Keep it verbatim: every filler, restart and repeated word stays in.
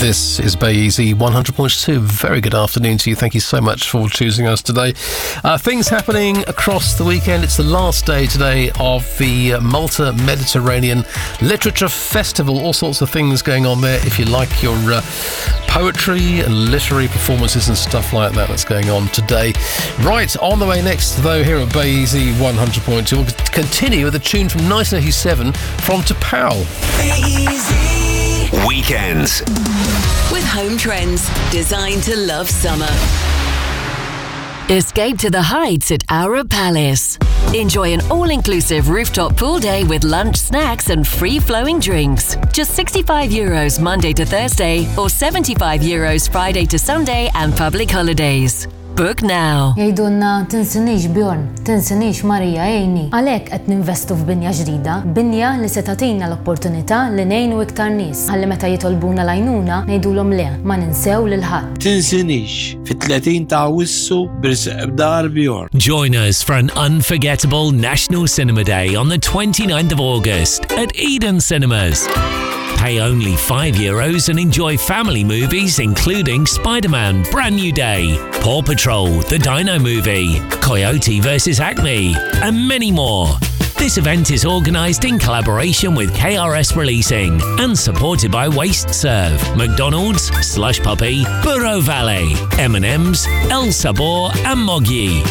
This is Bay Easy one hundred point two. Very good afternoon to you. Thank you so much for choosing us today. Uh, things happening across the weekend. It's the last day today of the Malta Mediterranean Literature Festival. All sorts of things going on there. If you like your uh, poetry and literary performances and stuff like that, that's going on today. Right, on the way next, though, here at Bay Easy one hundred point two, we'll continue with a tune from nineteen eighty-seven from T'Pau. Bay Easy Weekends with Home Trends, designed to love summer. Escape to the heights at Aura Palace. Enjoy an all-inclusive rooftop pool day with lunch, snacks and free-flowing drinks. Just sixty-five euros Monday to Thursday or seventy-five euros Friday to Sunday and public holidays. Book now. Jgħidulna tinsinix Bjorn, tinsinix Marija ejni. Għalhekk qed ninvestu f'binja ġdida, binja li se tagħtina l-opportunità li ngħinu iktar nies. Ħalli meta jitolbuna l-għajnuna ngħidulhom le, ma ninsew lil ħadd. Tinsinix fit-tletin ta' Awwissu b'Risq b'Dar Bjorn. Join us for an unforgettable National Cinema Day on the twenty-ninth of August at Eden Cinemas. Pay only five euros and enjoy family movies including Spider-Man Brand New Day, Paw Patrol, The Dino Movie, Coyote versus Acme, and many more. This event is organised in collaboration with K R S Releasing and supported by WasteServe, McDonald's, Slush Puppy, Burro Valley, M and M's, El Sabor and Moggy.